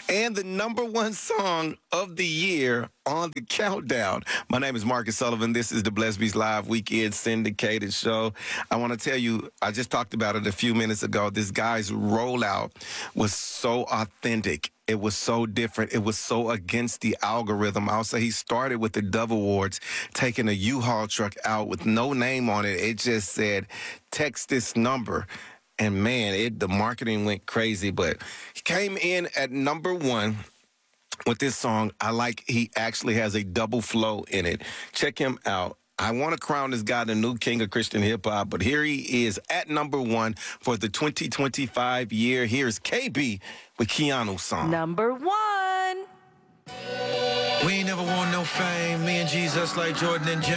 and the #1 song of the year on the countdown. My name is Marcus Sullivan. This is the Blessed Beast Live Weekend Syndicated Show. I want to tell you, I just talked about it a few minutes ago. This guy's rollout was so authentic. It was so different. It was so against the algorithm. I'll say he started with the Dove Awards, taking a U-Haul truck out with no name on it. It just said, text this number. And man, the marketing went crazy, but he came in at #1 with this song. I like he actually has a double flow in it. Check him out. I want to crown this guy the new king of Christian hip hop, but here he is at #1 for the 2025 year. Here's KB with Keanu's song. #1. We ain't never want no fame. Me and Jesus like Jordan and James.